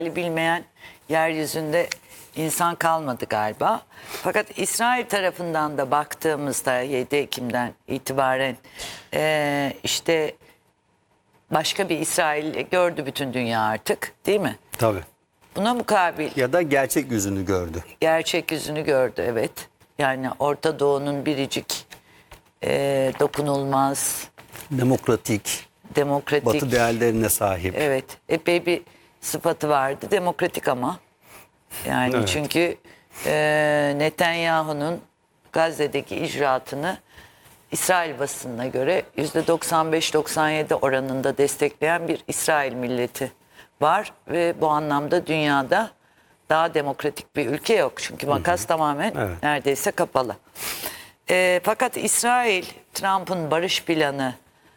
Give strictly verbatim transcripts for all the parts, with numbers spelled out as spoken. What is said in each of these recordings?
bilmeyen yeryüzünde insan kalmadı galiba. Fakat İsrail tarafından da baktığımızda yedi Ekim'den itibaren e, işte başka bir İsrail gördü bütün dünya artık, değil mi? Tabii. Buna mukabil Ya da gerçek yüzünü gördü. gerçek yüzünü gördü, evet. Yani Orta Doğu'nun biricik, e, dokunulmaz, Demokratik, demokratik, Batı değerlerine sahip. evet, epey bir sıfatı vardı. Demokratik ama. Yani Evet. çünkü e, Netanyahu'nun Gazze'deki icraatını İsrail basınına göre yüzde doksan beş doksan yedi oranında destekleyen bir İsrail milleti var ve bu anlamda dünyada daha demokratik bir ülke yok. Çünkü makas Hı hı. tamamen Evet. neredeyse kapalı. E, fakat İsrail, Trump'ın barış planından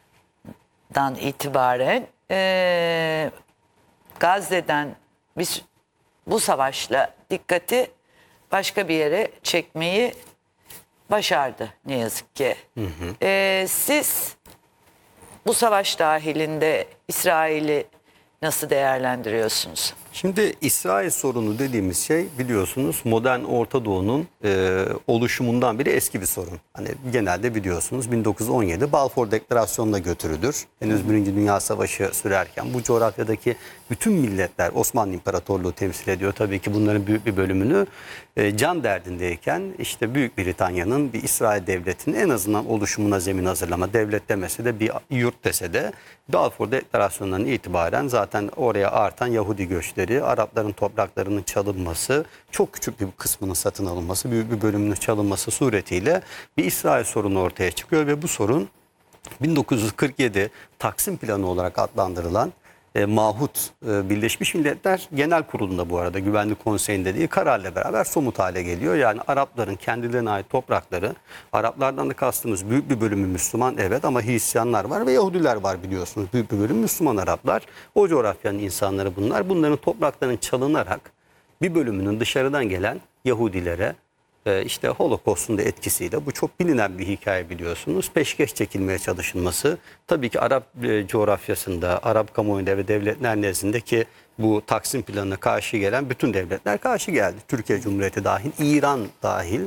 itibaren e, Gazze'den biz bu savaşla dikkati başka bir yere çekmeyi başardı ne yazık ki. Hı hı. Ee, siz bu savaş dahilinde İsrail'i nasıl değerlendiriyorsunuz? Şimdi İsrail sorunu dediğimiz şey biliyorsunuz modern Orta Doğu'nun e, oluşumundan beri eski bir sorun. Hani genelde biliyorsunuz bin dokuz yüz on yedi Balfour Deklarasyonu'na götürülür. Henüz Birinci Dünya Savaşı sürerken bu coğrafyadaki bütün milletler Osmanlı İmparatorluğu temsil ediyor. Tabii ki bunların büyük bir bölümünü e, can derdindeyken işte Büyük Britanya'nın bir İsrail devletinin en azından oluşumuna zemin hazırlama, devlet demese de bir yurt dese de Balfour Deklarasyonu'ndan itibaren zaten oraya artan Yahudi göçleri, Arapların topraklarının çalınması, çok küçük bir kısmının satın alınması, büyük bir bölümünün çalınması suretiyle bir İsrail sorunu ortaya çıkıyor ve bu sorun bin dokuz yüz kırk yedi Taksim Planı olarak adlandırılan e, Mahut e, Birleşmiş Milletler Genel Kurulu'nda bu arada Güvenlik Konseyi'nde değil kararla beraber somut hale geliyor. Yani Arapların kendilerine ait toprakları, Araplardan da kastımız büyük bir bölümü Müslüman evet ama Hristiyanlar var ve Yahudiler var biliyorsunuz. Büyük bir bölüm Müslüman Araplar. O coğrafyanın insanları bunlar. Bunların topraklarının çalınarak bir bölümünün dışarıdan gelen Yahudilere Ee, işte Holocaust'un da etkisiyle bu çok bilinen bir hikaye biliyorsunuz. Peşkeş çekilmeye çalışılması tabii ki Arap e, coğrafyasında, Arap kamuoyunda ve devletler nezdindeki bu Taksim planına karşı gelen bütün devletler karşı geldi. Türkiye Cumhuriyeti dahil, İran dahil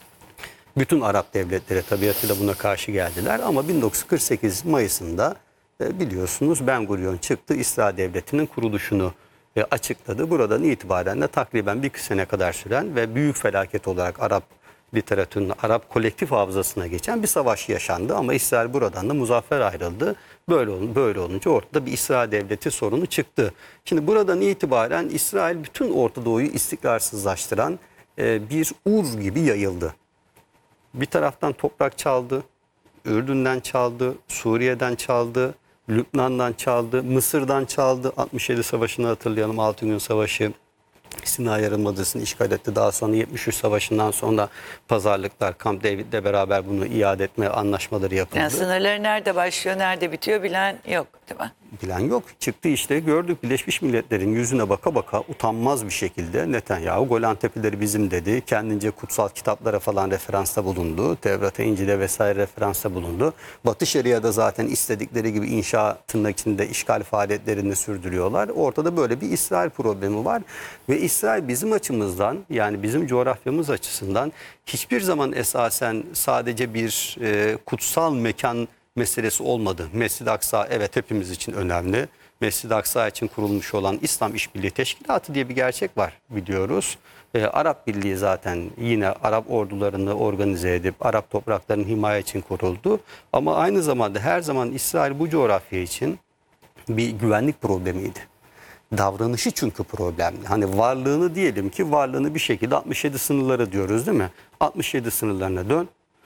bütün Arap devletleri tabiatıyla buna karşı geldiler. Ama bin dokuz yüz kırk sekiz Mayıs'ında e, biliyorsunuz Ben Gurion çıktı, İsrail Devleti'nin kuruluşunu e, açıkladı. Buradan itibaren de takriben bir sene kadar süren ve büyük felaket olarak Arap literatürünün, Arap kolektif hafızasına geçen bir savaş yaşandı. Ama İsrail buradan da muzaffer ayrıldı. Böyle, olun, böyle olunca ortada bir İsrail Devleti sorunu çıktı. Şimdi buradan itibaren İsrail bütün Orta Doğu'yu istikrarsızlaştıran e, bir ur gibi yayıldı. Bir taraftan toprak çaldı, Ürdün'den çaldı, Suriye'den çaldı, Lübnan'dan çaldı, Mısır'dan çaldı. altmış yedi Savaşı'nı hatırlayalım, Altın Gün Savaşı. Sinay Yarımadası'nı işgal etti. Daha sonra yetmiş üç Savaşı'ndan sonra pazarlıklar, Camp David'le beraber bunu iade etme anlaşmaları yapıldı. Yani sınırları nerede başlıyor, nerede bitiyor bilen yok, değil mi? Bilen yok. Çıktı işte gördük Birleşmiş Milletler'in yüzüne baka baka utanmaz bir şekilde Netanyahu Golan Tepeleri bizim dedi. Kendince kutsal kitaplara falan referansta bulundu. Tevrat'a, İncil'e vesaire referansta bulundu. Batı Şeria'da zaten istedikleri gibi inşaat tırnak içinde işgal faaliyetlerini sürdürüyorlar. Ortada böyle bir İsrail problemi var. Ve İsrail bizim açımızdan yani bizim coğrafyamız açısından hiçbir zaman esasen sadece bir e, kutsal mekan meselesi olmadı. Mescid-i Aksa evet hepimiz için önemli. Mescid-i Aksa için kurulmuş olan İslam İşbirliği Teşkilatı diye bir gerçek var biliyoruz. Ee, Arap Birliği zaten yine Arap ordularını organize edip Arap topraklarının himaye için kuruldu. Ama aynı zamanda her zaman İsrail bu coğrafya için bir güvenlik problemiydi. Davranışı çünkü problemli. Hani varlığını diyelim ki varlığını bir şekilde altmış yedi sınırları diyoruz değil mi? altmış yedi sınırlarına dön.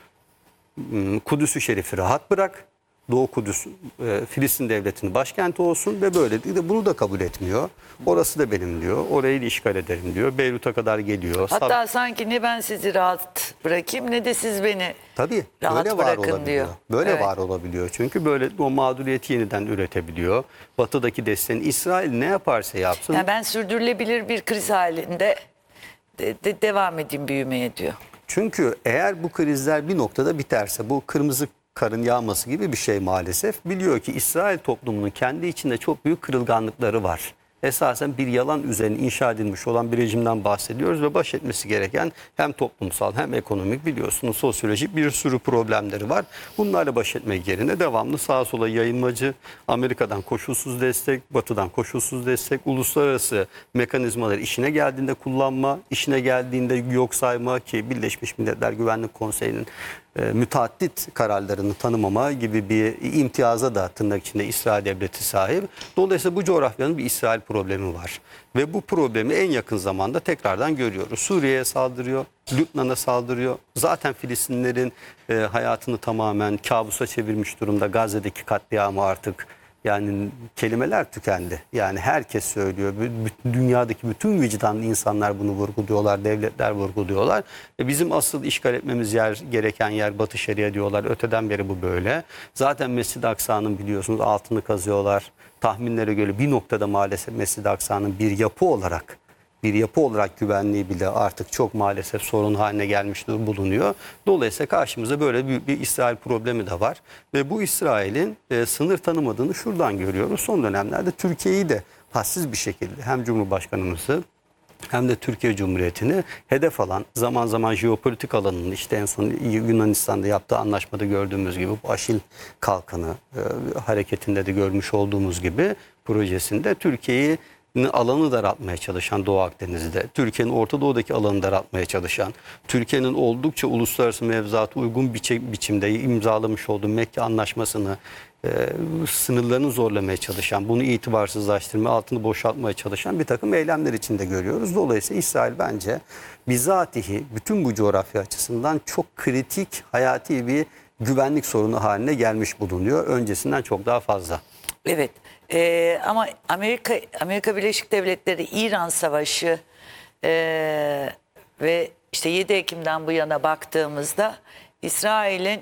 Kudüs-ü Şerif'i rahat bırak. Doğu Kudüs e, Filistin devletinin başkenti olsun ve böyle de bunu da kabul etmiyor. Orası da benim diyor. Orayı da işgal ederim diyor. Beyrut'a kadar geliyor. Hatta sanki ne ben sizi rahat bırakayım ne de siz beni Tabii rahat böyle var bırakın olabiliyor. diyor. Böyle Evet. var olabiliyor. Çünkü böyle o mağduriyeti yeniden üretebiliyor. Batı'daki desteğin İsrail ne yaparsa yapsın. Yani ben sürdürülebilir bir kriz halinde de, de devam edeyim büyümeye diyor. Çünkü eğer bu krizler bir noktada biterse bu kırmızı karın yağması gibi bir şey maalesef. Biliyor ki İsrail toplumunun kendi içinde çok büyük kırılganlıkları var. esasen bir yalan üzerine inşa edilmiş olan bir rejimden bahsediyoruz ve baş etmesi gereken hem toplumsal hem ekonomik, biliyorsunuz sosyolojik bir sürü problemleri var. Bunlarla baş etmek yerine devamlı sağa sola yayılmacı, Amerika'dan koşulsuz destek, Batı'dan koşulsuz destek, uluslararası mekanizmaları işine geldiğinde kullanma, işine geldiğinde yok sayma, ki Birleşmiş Milletler Güvenlik Konseyi'nin e, müteaddit kararlarını tanımama gibi bir imtiyaza da tırnak içinde İsrail devleti sahip. Dolayısıyla bu coğrafyanın bir İsrail problemi var. Ve bu problemi en yakın zamanda tekrardan görüyoruz. Suriye'ye saldırıyor, Lübnan'a saldırıyor. Zaten Filistinlerin e, hayatını tamamen kabusa çevirmiş durumda. Gazze'deki katliamı artık, yani kelimeler tükendi. Yani herkes söylüyor. Dünyadaki bütün vicdanlı insanlar bunu vurguluyorlar. Devletler vurguluyorlar. E bizim asıl işgal etmemiz yer, gereken yer Batı Şeria diyorlar. Öteden beri bu böyle. Zaten Mescid-i Aksa'nın biliyorsunuz altını kazıyorlar. Tahminlere göre bir noktada maalesef Mescid-i Aksa'nın bir yapı olarak bir yapı olarak güvenliği bile artık çok maalesef sorun haline gelmiş bulunuyor. Dolayısıyla karşımıza böyle büyük bir İsrail problemi de var. Ve bu İsrail'in e, sınır tanımadığını şuradan görüyoruz. Son dönemlerde Türkiye'yi de hassiz bir şekilde hem Cumhurbaşkanımızı hem de Türkiye Cumhuriyeti'ni hedef alan, zaman zaman jeopolitik alanının, işte en son Yunanistan'da yaptığı anlaşmada gördüğümüz gibi bu Aşil Kalkanı e, hareketinde de görmüş olduğumuz gibi projesinde Türkiye'yi alanı daraltmaya çalışan Doğu Akdeniz'de, Türkiye'nin Orta Doğu'daki alanı daraltmaya çalışan, Türkiye'nin oldukça uluslararası mevzuata uygun biçi, biçimde imzalamış olduğu Mekke Anlaşması'nı e, sınırlarını zorlamaya çalışan, bunu itibarsızlaştırma, altını boşaltmaya çalışan bir takım eylemler içinde görüyoruz. Dolayısıyla İsrail bence bizatihi bütün bu coğrafya açısından çok kritik, hayati bir güvenlik sorunu haline gelmiş bulunuyor. Öncesinden çok daha fazla. Evet. Ee, ama Amerika Amerika Birleşik Devletleri İran Savaşı ee, ve işte yedi Ekim'den bu yana baktığımızda İsrail'in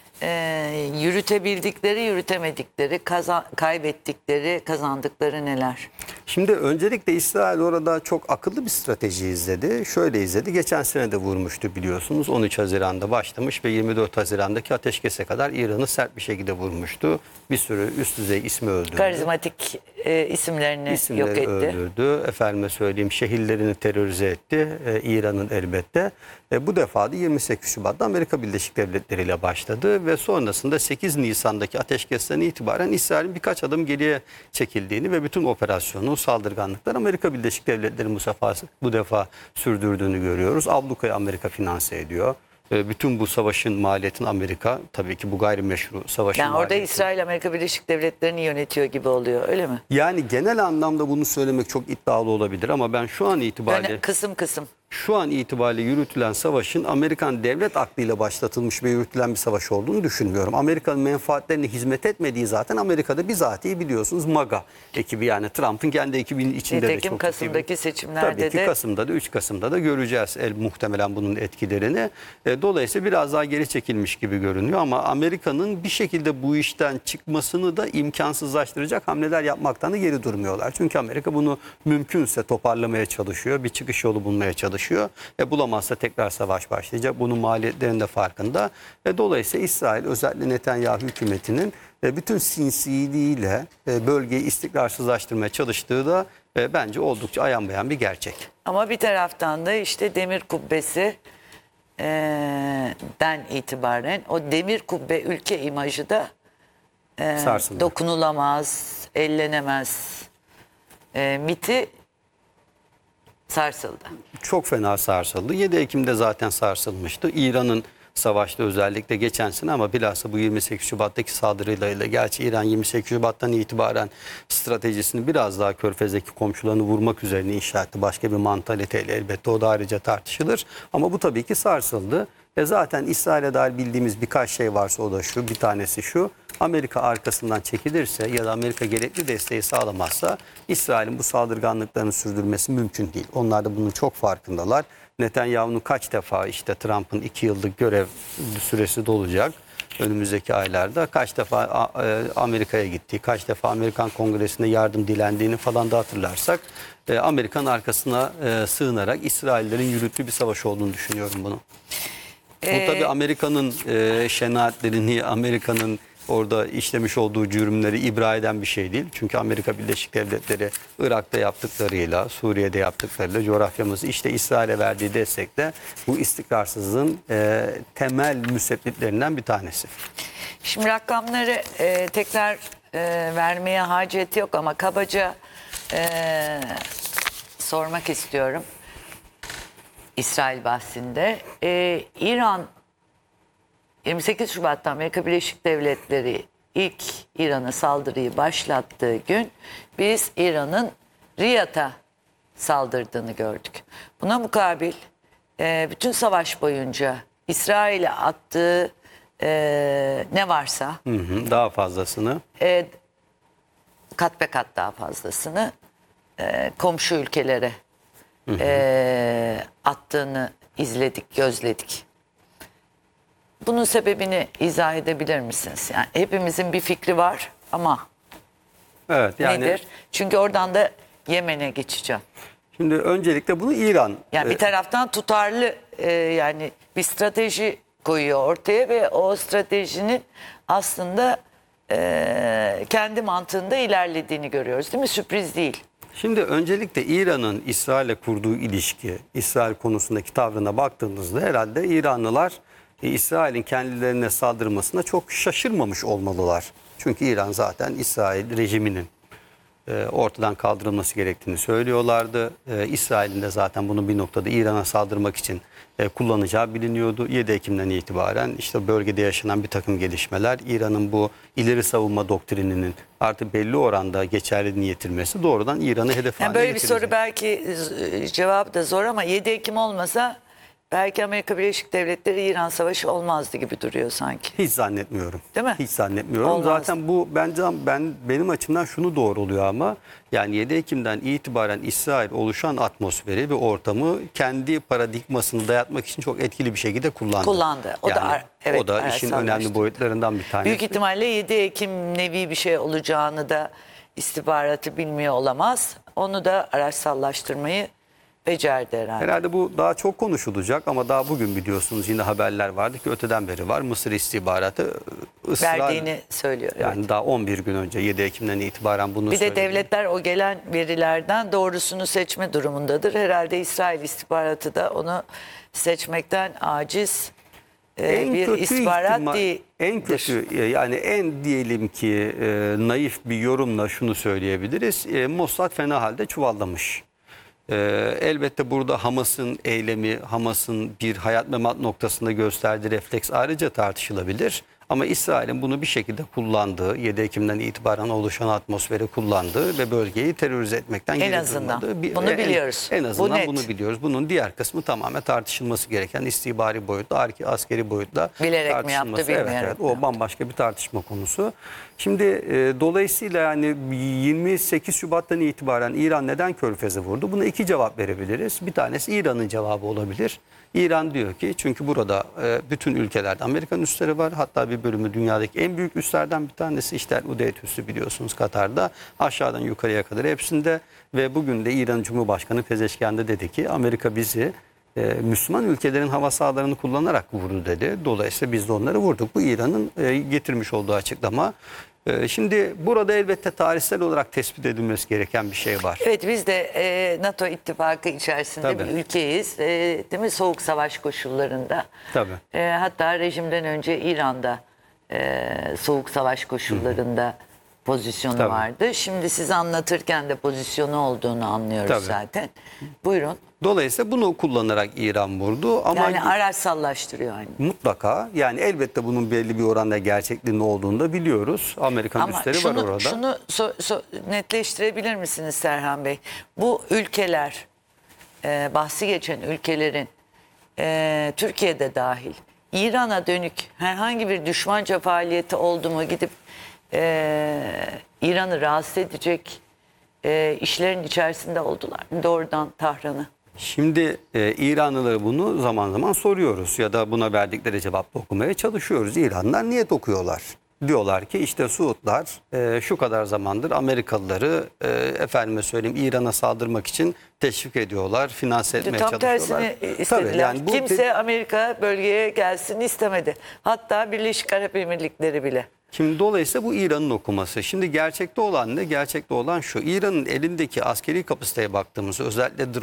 ee, yürütebildikleri, yürütemedikleri, kazan, kaybettikleri, kazandıkları neler? Şimdi öncelikle İsrail orada çok akıllı bir strateji izledi. Şöyle izledi. Geçen sene de vurmuştu biliyorsunuz. on üç Haziran'da başlamış ve yirmi dört Haziran'daki ateşkese kadar İran'ı sert bir şekilde vurmuştu. Bir sürü üst düzey ismi öldürdü. Karizmatik e, isimlerini İsimleri yok etti. öldürdü. Efendime söyleyeyim, şehirlerini terörize etti. Ee, İran'ın elbette. E, bu defa da yirmi sekiz Şubat'ta Amerika Birleşik Devletleri ile başladı ve sonrasında sekiz Nisan'daki ateşkesten itibaren İsrail'in birkaç adım geriye çekildiğini ve bütün operasyonu, saldırganlıklar Amerika Birleşik Devletleri bu defa, bu defa sürdürdüğünü görüyoruz. Ablukayı Amerika finanse ediyor. E, bütün bu savaşın maliyetini Amerika, tabii ki bu gayrimeşru savaşın Yani orada maliyeti. İsrail Amerika Birleşik Devletleri'ni yönetiyor gibi oluyor, öyle mi? Yani genel anlamda bunu söylemek çok iddialı olabilir ama ben şu an itibariyle... Yani kısım kısım. Şu an itibariyle yürütülen savaşın Amerikan devlet aklıyla başlatılmış ve yürütülen bir savaş olduğunu düşünmüyorum. Amerika'nın menfaatlerine hizmet etmediği zaten Amerika'da bizatihi biliyorsunuz MAGA ekibi, yani Trump'ın kendi ekibinin içinde Nitekim de çok Kasım'daki ekibi. seçimlerde Tabii ki de Kasım'da da üç Kasım'da da göreceğiz el, muhtemelen bunun etkilerini. E, dolayısıyla biraz daha geri çekilmiş gibi görünüyor ama Amerika'nın bir şekilde bu işten çıkmasını da imkansızlaştıracak hamleler yapmaktan da geri durmuyorlar. Çünkü Amerika bunu mümkünse toparlamaya çalışıyor, bir çıkış yolu bulmaya çalışıyor. E, bulamazsa tekrar savaş başlayacak. Bunun maliyetlerinin de farkında. E, dolayısıyla İsrail, özellikle Netanyahu hükümetinin e, bütün sinsiliğiyle e, bölgeyi istikrarsızlaştırmaya çalıştığı da e, bence oldukça ayan beyan bir gerçek. ama bir taraftan da işte demir kubbesi e, den itibaren o demir kubbe ülke imajı da e, Sarsıldı. dokunulamaz, ellenemez e, miti sarsıldı. Çok fena sarsıldı. yedi Ekim'de zaten sarsılmıştı. İran'ın savaşta özellikle geçen sene ama bilhassa bu yirmi sekiz Şubat'taki saldırılarıyla, gerçi İran yirmi sekiz Şubat'tan itibaren stratejisini biraz daha Körfez'deki komşularını vurmak üzerine inşa etti. Başka bir mantaliteyle elbette, o da ayrıca tartışılır. Ama bu tabii ki sarsıldı. E zaten İsrail'e dair bildiğimiz birkaç şey varsa o da şu, bir tanesi şu: Amerika arkasından çekilirse ya da Amerika gerekli desteği sağlamazsa İsrail'in bu saldırganlıklarını sürdürmesi mümkün değil. Onlar da bunun çok farkındalar. Netanyahu'nun kaç defa, işte Trump'ın iki yıllık görev süresi dolacak önümüzdeki aylarda, kaç defa Amerika'ya gittiği, kaç defa Amerikan Kongresi'nde yardım dilendiğini falan da hatırlarsak, Amerika'nın arkasına sığınarak İsraillerin yürüttüğü bir savaş olduğunu düşünüyorum bunu. Bu tabii Amerika'nın e, şenaatlerini, Amerika'nın orada işlemiş olduğu cürümleri ibra eden bir şey değil. Çünkü Amerika Birleşik Devletleri Irak'ta yaptıklarıyla, Suriye'de yaptıklarıyla, coğrafyamız işte İsrail'e verdiği destekle bu istikrarsızlığın e, temel müsebbiplerinden bir tanesi. Şimdi rakamları e, tekrar e, vermeye hacet yok ama kabaca e, sormak istiyorum. İsrail bahsinde. E, İran yirmi sekiz Şubat'ta Amerika Birleşik Devletleri ilk İran'a saldırıyı başlattığı gün biz İran'ın Riyad'a saldırdığını gördük. Buna mukabil e, bütün savaş boyunca İsrail'e attığı e, ne varsa Hı hı, daha fazlasını. e, kat be kat daha fazlasını e, komşu ülkelere e, attığını izledik, gözledik. Bunun sebebini izah edebilir misiniz? Yani hepimizin bir fikri var ama Evet, yani nedir? Çünkü oradan da Yemen'e geçeceğim. şimdi öncelikle bunu İran Yani e, bir taraftan tutarlı e, yani bir strateji koyuyor ortaya ve o stratejinin aslında e, kendi mantığında ilerlediğini görüyoruz, değil mi? Sürpriz değil. Şimdi öncelikle İran'ın İsrail'le kurduğu ilişki, İsrail konusundaki tavrına baktığımızda herhalde İranlılar e, İsrail'in kendilerine saldırmasına çok şaşırmamış olmalılar. Çünkü İran zaten İsrail rejiminin e, ortadan kaldırılması gerektiğini söylüyorlardı. E, İsrail'in de zaten bunu bir noktada İran'a saldırmak için e, kullanacağı biliniyordu. yedi Ekim'den itibaren işte bölgede yaşanan bir takım gelişmeler, İran'ın bu ileri savunma doktrininin artık belli oranda geçerliliğini yitirmesi doğrudan İran'ı hedef Yani haline böyle bir getirecek. soru belki e, cevabı da zor ama yedi Ekim olmasa belki Amerika Birleşik Devletleri İran Savaşı olmazdı gibi duruyor sanki. Hiç zannetmiyorum. Değil mi? Hiç zannetmiyorum. Olmaz. Zaten bu bence ben benim açımdan şunu doğru oluyor ama yani yedi Ekim'den itibaren İsrail oluşan atmosferi ve ortamı kendi paradigmasını dayatmak için çok etkili bir şekilde kullandı. Kullandı. O da Yani ar- evet, o da işin araçsallaştı. önemli boyutlarından bir tanesi. Büyük ihtimalle yedi Ekim nevi bir şey olacağını da istihbaratı bilmiyor olamaz. Onu da araçsallaştırmayı becerdi herhalde. Herhalde bu daha çok konuşulacak ama daha bugün biliyorsunuz yine haberler vardı ki öteden beri var. Mısır istihbaratı ısrar, Verdiğini söylüyor. Evet. yani daha on bir gün önce yedi Ekim'den itibaren bunu Bir de söyledi. devletler o gelen verilerden doğrusunu seçme durumundadır. Herhalde İsrail istihbaratı da onu seçmekten aciz e, bir kötü istihbarat ihtimal- değildir. En kötü e, yani en diyelim ki e, naif bir yorumla şunu söyleyebiliriz. E, Mossad fena halde çuvallamış. E, elbette burada Hamas'ın eylemi, Hamas'ın bir hayat memat noktasında gösterdiği refleks ayrıca tartışılabilir. Ama İsrail'in bunu bir şekilde kullandığı, yedi Ekim'den itibaren oluşan atmosferi kullandığı ve bölgeyi terörize etmekten En geri azından. durmadığı bir- Bunu en- biliyoruz. En Bu azından net. bunu biliyoruz. Bunun diğer kısmı tamamen tartışılması gereken istihbari boyutla, askeri boyutla Bilerek mi tartışılması. yaptı, Evet, bilmeyerek evet, mi o yaptı? bambaşka bir tartışma konusu. Şimdi e, dolayısıyla yani yirmi sekiz Şubat'tan itibaren İran neden Körfez'e vurdu? Buna iki cevap verebiliriz. Bir tanesi İran'ın cevabı olabilir. İran diyor ki çünkü burada e, bütün ülkelerde Amerikan üsleri var. Hatta bir bölümü dünyadaki en büyük üslerden bir tanesi işte Udeyd üssü biliyorsunuz Katar'da. Aşağıdan yukarıya kadar hepsinde ve bugün de İran Cumhurbaşkanı Pezeşkian'da dedi ki Amerika bizi e, Müslüman ülkelerin hava sahalarını kullanarak vurdu dedi. Dolayısıyla biz de onları vurduk. Bu İran'ın e, getirmiş olduğu açıklama. E, şimdi burada elbette tarihsel olarak tespit edilmesi gereken bir şey var. Evet, biz de e, NATO ittifakı içerisinde Tabii. bir ülkeyiz. E, değil mi? Soğuk savaş koşullarında. Tabii. E, hatta rejimden önce İran'da e, soğuk savaş koşullarında pozisyonu Tabii. vardı. Şimdi siz anlatırken de pozisyonu olduğunu anlıyoruz Tabii. zaten. Buyurun. Dolayısıyla bunu kullanarak İran vurdu ama Yani araçsallaştırıyor aynı. mutlaka yani elbette bunun belli bir oranda gerçekliğinin olduğunu da biliyoruz. Amerikan Ama üsleri şunu, var orada. şunu so- so- netleştirebilir misiniz Serhan Bey? Bu ülkeler, e, bahsi geçen ülkelerin e, Türkiye'de dahil İran'a dönük herhangi bir düşmanca faaliyeti oldu mu gidip e, İran'ı rahatsız edecek e, işlerin içerisinde oldular mı? Doğrudan Tahran'ı. Şimdi e, İranlılara bunu zaman zaman soruyoruz ya da buna verdikleri cevapla okumaya çalışıyoruz. İranlılar niyet okuyorlar. Diyorlar ki işte Suudlar e, şu kadar zamandır Amerikalıları e, efendime söyleyeyim İran'a saldırmak için teşvik ediyorlar, finanse etmeye Tam çalışıyorlar. tersini istediler. Tabii, yani bu Kimse Amerika bölgeye gelsin istemedi. Hatta Birleşik Arap Emirlikleri bile. Şimdi dolayısıyla bu İran'ın okuması. Şimdi gerçekte olan ne? Gerçekte olan şu. İran'ın elindeki askeri kapasiteye baktığımız özellikle